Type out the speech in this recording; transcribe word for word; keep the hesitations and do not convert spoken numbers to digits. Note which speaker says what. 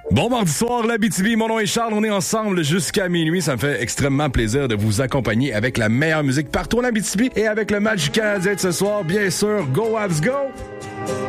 Speaker 1: Bon mardi soir, l'Abitibi, mon nom est Charles, on est ensemble jusqu'à minuit. Ça me fait extrêmement plaisir de vous accompagner avec la meilleure musique partout en Abitibi et avec le match du Canadien de ce soir, bien sûr. Go Habs, go!